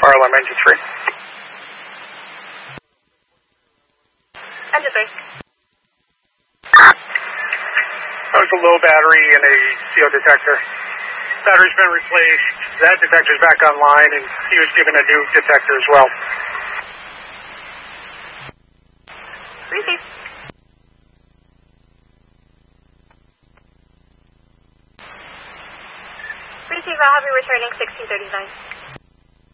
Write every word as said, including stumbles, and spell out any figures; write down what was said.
R L M engine three. Engine three. That was a low battery and a C O detector. Battery's been replaced. That detector's back online, and he was given a new detector as well. Receive. Receive, I'll have you returning sixteen thirty-nine.